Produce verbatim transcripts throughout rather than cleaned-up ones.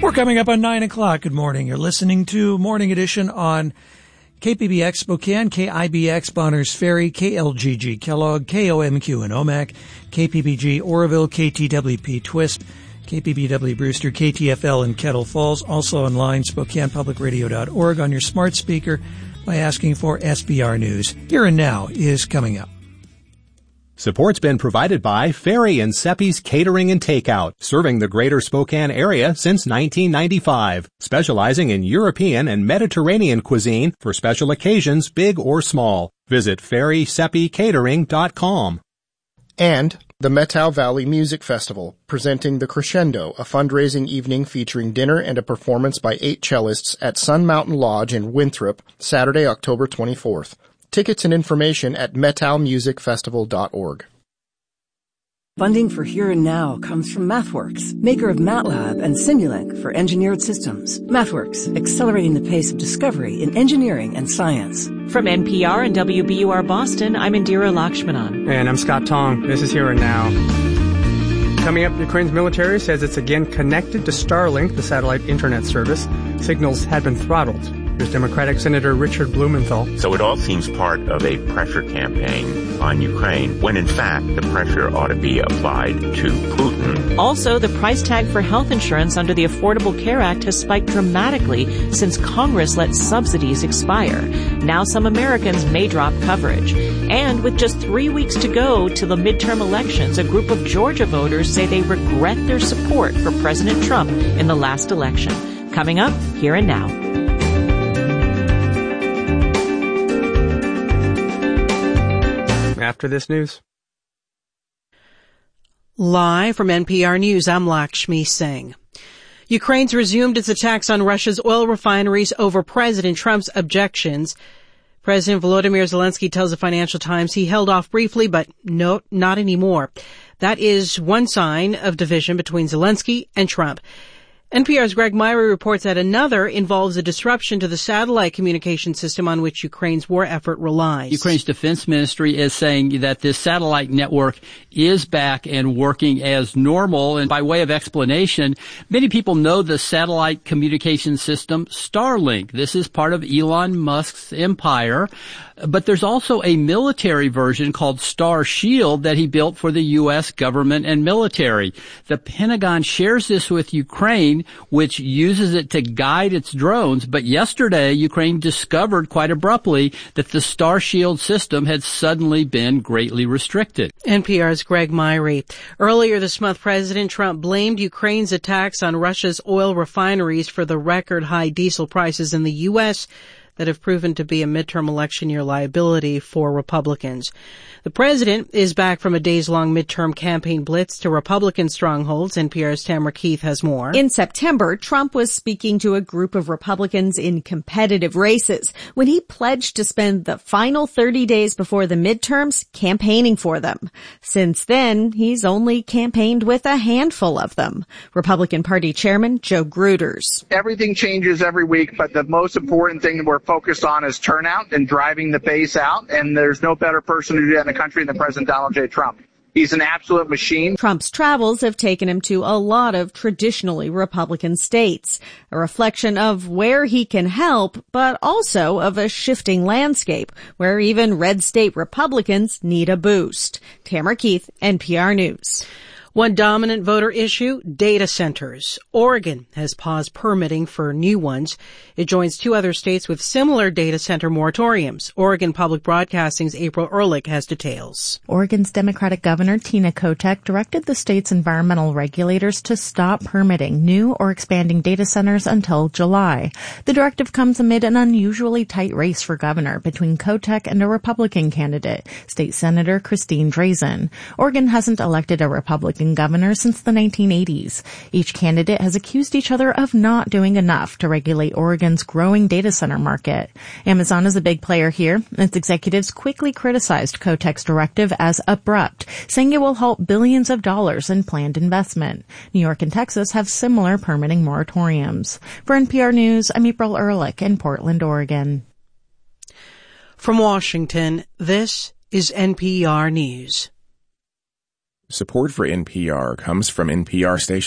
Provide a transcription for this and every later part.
We're coming up on nine o'clock. Good morning. You're listening to Morning Edition on K P B X Spokane, K I B X Bonners Ferry, K L G G Kellogg, K O M Q in Omak, K P B G Oroville, K T W P Twisp, K P B W Brewster, K T F L in Kettle Falls, also online, Spokane Public Radio dot org on your smart speaker by asking for S B R News. Here and Now is coming up. Support's been provided by Ferry and Seppi's Catering and Takeout, serving the greater Spokane area since nineteen ninety-five, specializing in European and Mediterranean cuisine for special occasions, big or small. Visit ferry seppi catering dot com. And the Methow Valley Music Festival, presenting The Crescendo, a fundraising evening featuring dinner and a performance by eight cellists at Sun Mountain Lodge in Winthrop, Saturday, October twenty-fourth. Tickets and information at methow music festival dot org. Funding for Here and Now comes from MathWorks, maker of MATLAB and Simulink for engineered systems. MathWorks, accelerating the pace of discovery in engineering and science. From N P R and W B U R Boston, I'm Indira Lakshmanan. And I'm Scott Tong. This is Here and Now. Coming up, Ukraine's military says it's again connected to Starlink, the satellite internet service. Signals had been throttled. Here's Democratic Senator Richard Blumenthal. So it all seems part of a pressure campaign on Ukraine, when in fact the pressure ought to be applied to Putin. Also, the price tag for health insurance under the Affordable Care Act has spiked dramatically since Congress let subsidies expire. Now some Americans may drop coverage. And with just three weeks to go to the midterm elections, a group of Georgia voters say they regret their support for President Trump in the last election. Coming up, Here and Now. After this news. Live from N P R News, I'm Lakshmi Singh. Ukraine's resumed its attacks on Russia's oil refineries over President Trump's objections. President Volodymyr Zelensky tells the Financial Times he held off briefly, but no, not anymore. That is one sign of division between Zelensky and Trump. N P R's Greg Myrie reports that another involves a disruption to the satellite communication system on which Ukraine's war effort relies. Ukraine's defense ministry is saying that this satellite network is back and working as normal. And by way of explanation, many people know the satellite communication system Starlink. This is part of Elon Musk's empire. But there's also a military version called Star Shield that he built for the U S government and military. The Pentagon shares this with Ukraine, which uses it to guide its drones. But yesterday, Ukraine discovered quite abruptly that the Star Shield system had suddenly been greatly restricted. N P R's Greg Myrie. Earlier this month, President Trump blamed Ukraine's attacks on Russia's oil refineries for the record high diesel prices in the U S that have proven to be a midterm election year liability for Republicans. The president is back from a days-long midterm campaign blitz to Republican strongholds. N P R's Tamara Keith has more. In September, Trump was speaking to a group of Republicans in competitive races when he pledged to spend the final thirty days before the midterms campaigning for them. Since then, he's only campaigned with a handful of them. Republican Party Chairman Joe Gruters. Everything changes every week, but the most important thing that we're focused on is turnout and driving the base out, and there's no better person to do that in the country than President Donald J. Trump. He's an absolute machine. Trump's travels have taken him to a lot of traditionally Republican states, a reflection of where he can help, but also of a shifting landscape where even red state Republicans need a boost. Tamara Keith, N P R News. One dominant voter issue, data centers. Oregon has paused permitting for new ones. It joins two other states with similar data center moratoriums. Oregon Public Broadcasting's April Ehrlich has details. Oregon's Democratic Governor Tina Kotek directed the state's environmental regulators to stop permitting new or expanding data centers until July. The directive comes amid an unusually tight race for governor between Kotek and a Republican candidate, State Senator Christine Drazan. Oregon hasn't elected a Republican governor since the nineteen eighties. Each candidate has accused each other of not doing enough to regulate Oregon's growing data center market. Amazon is a big player here. Its executives quickly criticized Kotek's directive as abrupt, saying it will halt billions of dollars in planned investment. New York and Texas have similar permitting moratoriums. For N P R News, I'm April Ehrlich in Portland, Oregon. From Washington, this is N P R News. Support for N P R comes from N P R stations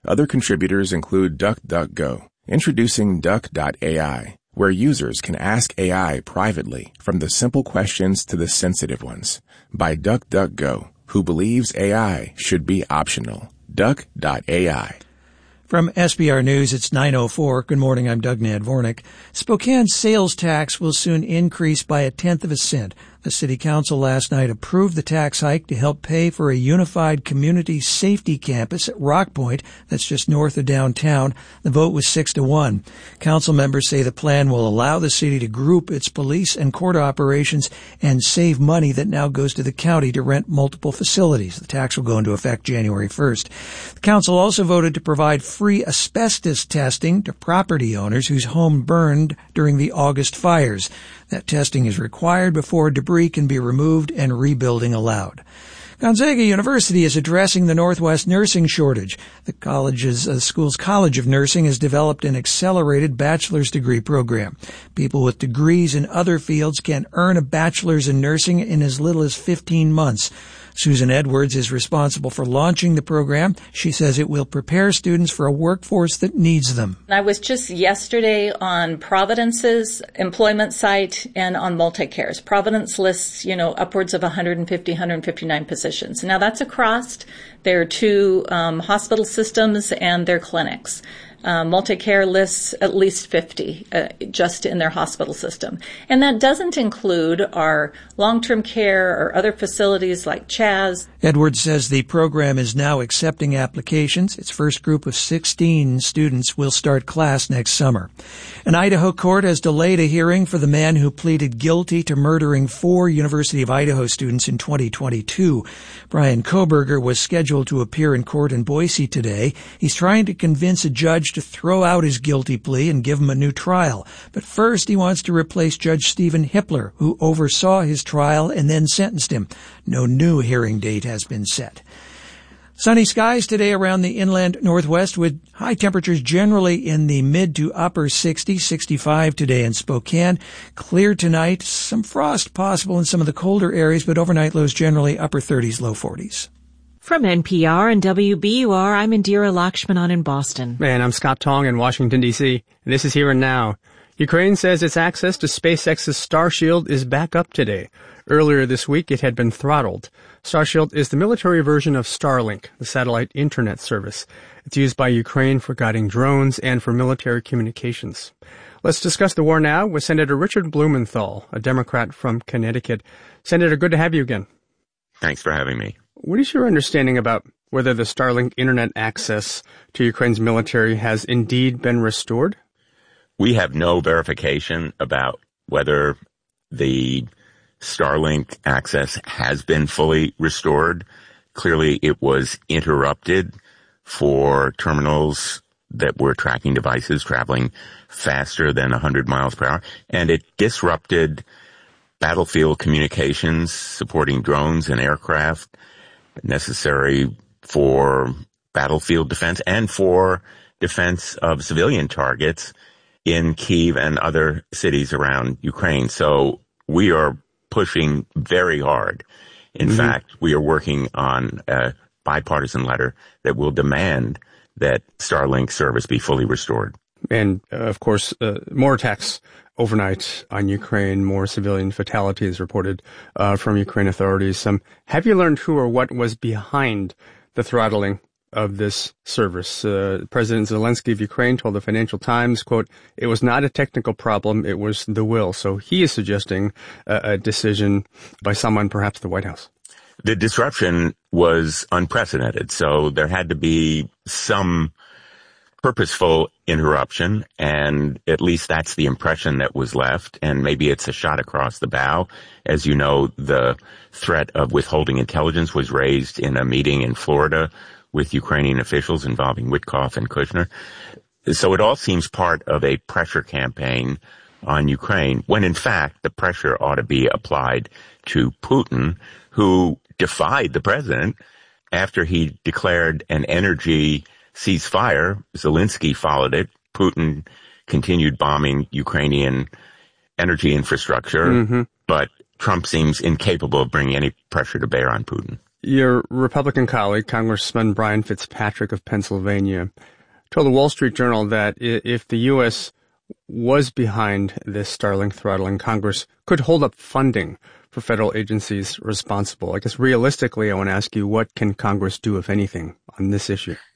Other contributors include DuckDuckGo, introducing Duck dot A I, where users can ask A I privately from the simple questions to the sensitive ones, by DuckDuckGo, who believes A I should be optional. Duck dot A I. From S B R News, it's nine oh four. Good morning, I'm Doug Nadvornik. Spokane's sales tax will soon increase by a tenth of a cent. The City Council last night approved the tax hike to help pay for a unified community safety campus at Rock Point that's just north of downtown. The vote was six to one. Council members say the plan will allow the city to group its police and court operations and save money that now goes to the county to rent multiple facilities. The tax will go into effect January first. The council also voted to provide free asbestos testing to property owners whose home burned during the August fires. That testing is required before debris can be removed and rebuilding allowed. Gonzaga University is addressing the Northwest nursing shortage. The college's uh, school's College of Nursing has developed an accelerated bachelor's degree program. People with degrees in other fields can earn a bachelor's in nursing in as little as fifteen months. Susan Edwards is responsible for launching the program. She says it will prepare students for a workforce that needs them. I was just yesterday on Providence's employment site and on Multicare's. Providence lists, you know, upwards of one hundred fifty, one hundred fifty-nine positions. Now that's across their two um, hospital systems and their clinics. Uh, Multicare lists at least fifty uh, just in their hospital system. And that doesn't include our long-term care or other facilities like Chaz. Edwards says the program is now accepting applications. Its first group of sixteen students will start class next summer. An Idaho court has delayed a hearing for the man who pleaded guilty to murdering four University of Idaho students in twenty twenty-two. Brian Koberger was scheduled to appear in court in Boise today. He's trying to convince a judge to throw out his guilty plea and give him a new trial. But first, he wants to replace Judge Stephen Hippler, who oversaw his trial and then sentenced him. No new hearing date has been set. Sunny skies today around the inland Northwest with high temperatures generally in the mid to upper sixties, sixty-five today in Spokane. Clear tonight, some frost possible in some of the colder areas, but overnight lows generally upper thirties, low forties. From N P R and W B U R, I'm Indira Lakshmanan in Boston. And I'm Scott Tong in Washington, D C And this is Here and Now. Ukraine says its access to SpaceX's Starshield is back up today. Earlier this week, it had been throttled. Starshield is the military version of Starlink, the satellite internet service. It's used by Ukraine for guiding drones and for military communications. Let's discuss the war now with Senator Richard Blumenthal, a Democrat from Connecticut. Senator, good to have you again. Thanks for having me. What is your understanding about whether the Starlink internet access to Ukraine's military has indeed been restored? We have no verification about whether the Starlink access has been fully restored. Clearly, it was interrupted for terminals that were tracking devices traveling faster than one hundred miles per hour, and it disrupted battlefield communications supporting drones and aircraft necessary for battlefield defense and for defense of civilian targets in Kyiv and other cities around Ukraine. So we are pushing very hard. In mm-hmm. fact, we are working on a bipartisan letter that will demand that Starlink service be fully restored. And, uh, of course, uh, more attacks overnight on Ukraine, more civilian fatalities reported uh, from Ukraine authorities. Um, have you learned who or what was behind the throttling of this service? Uh, President Zelensky of Ukraine told the Financial Times, quote, "It was not a technical problem, it was the will." So he is suggesting a, a decision by someone, perhaps the White House. The disruption was unprecedented, so there had to be some purposeful interruption, and at least that's the impression that was left, and maybe it's a shot across the bow. As you know, the threat of withholding intelligence was raised in a meeting in Florida with Ukrainian officials involving Witkoff and Kushner. So it all seems part of a pressure campaign on Ukraine, when in fact the pressure ought to be applied to Putin, who defied the president after he declared an energy ceasefire. Zelensky followed it. Putin continued bombing Ukrainian energy infrastructure, mm-hmm. but Trump seems incapable of bringing any pressure to bear on Putin. Your Republican colleague, Congressman Brian Fitzpatrick of Pennsylvania, told the Wall Street Journal that if the U S was behind this Starlink throttling, Congress could hold up funding for federal agencies responsible. I guess realistically, I want to ask you, what can Congress do, if anything, on this issue?